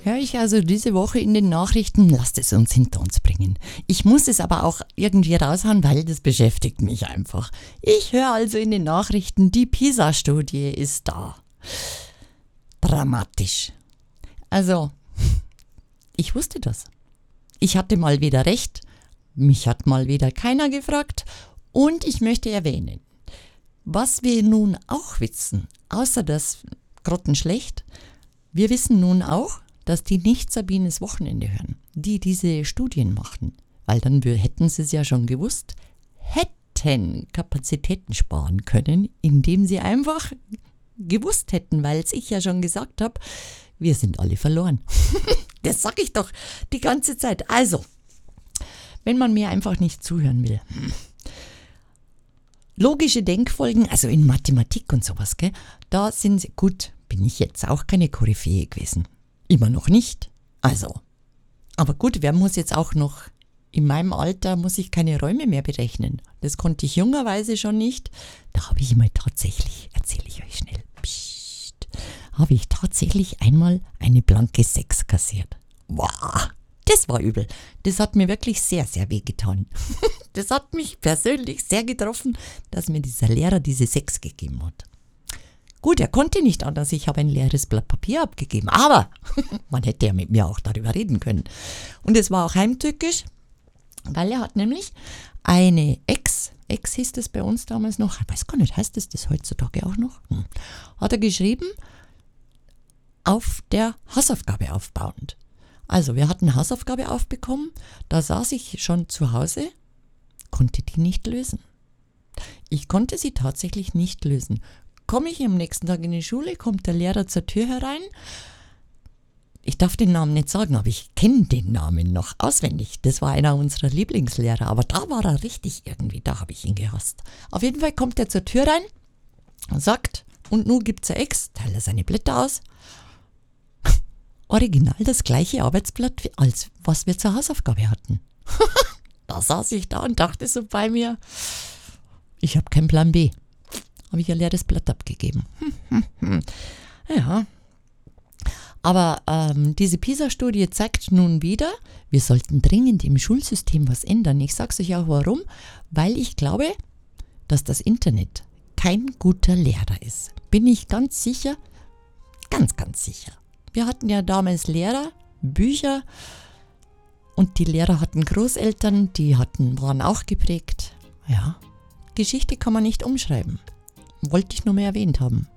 Höre ich also diese Woche in den Nachrichten, lasst es uns hinter uns bringen. Ich muss es aber auch irgendwie raushauen, weil das beschäftigt mich einfach. Ich höre also in den Nachrichten, die PISA-Studie ist da. Dramatisch. Also, ich wusste das. Ich hatte mal wieder recht, mich hat mal wieder keiner gefragt und ich möchte erwähnen, was wir nun auch wissen, außer das grottenschlecht, wir wissen nun auch, dass die nicht Sabines Wochenende hören, die diese Studien machen, weil dann hätten sie es ja schon gewusst, hätten Kapazitäten sparen können, indem sie einfach gewusst hätten, weil ich ja schon gesagt habe, wir sind alle verloren. Das sag ich doch die ganze Zeit. Also, wenn man mir einfach nicht zuhören will. Logische Denkfolgen, also in Mathematik und sowas, gell, da sind sie, gut, bin ich jetzt auch keine Koryphäe gewesen. Immer noch nicht. Also, aber gut, wer muss jetzt auch noch, in meinem Alter muss ich keine Räume mehr berechnen. Das konnte ich jungerweise schon nicht. Da habe ich mal tatsächlich, erzähle ich euch schnell, habe ich tatsächlich einmal eine blanke 6 kassiert. Wow, das war übel. Das hat mir wirklich sehr, sehr weh getan. Das hat mich persönlich sehr getroffen, dass mir dieser Lehrer diese 6 gegeben hat. Gut, er konnte nicht anders, ich habe ein leeres Blatt Papier abgegeben, aber man hätte ja mit mir auch darüber reden können. Und es war auch heimtückisch, weil er hat nämlich eine Ex hieß das bei uns damals noch, ich weiß gar nicht, heißt das heutzutage auch noch? Hat er geschrieben, auf der Hausaufgabe aufbauend. Also wir hatten eine Hausaufgabe aufbekommen, da saß ich schon zu Hause, konnte die nicht lösen. Ich konnte sie tatsächlich nicht lösen. Komme ich am nächsten Tag in die Schule, kommt der Lehrer zur Tür herein. Ich darf den Namen nicht sagen, aber ich kenne den Namen noch auswendig. Das war einer unserer Lieblingslehrer, aber da war er richtig irgendwie, da habe ich ihn gehasst. Auf jeden Fall kommt er zur Tür rein und sagt, und nun gibt's ein Ex, teilt er seine Blätter aus. Original das gleiche Arbeitsblatt, als was wir zur Hausaufgabe hatten. Da saß ich da und dachte so bei mir, ich habe keinen Plan B. Habe ich ein leeres Blatt abgegeben. Ja. Aber diese PISA-Studie zeigt nun wieder, wir sollten dringend im Schulsystem was ändern. Ich sage es euch auch warum, weil ich glaube, dass das Internet kein guter Lehrer ist. Bin ich ganz sicher, ganz, ganz sicher. Wir hatten ja damals Lehrer, Bücher und die Lehrer hatten Großeltern, waren auch geprägt. Ja, Geschichte kann man nicht umschreiben. Wollte ich nur mehr erwähnt haben.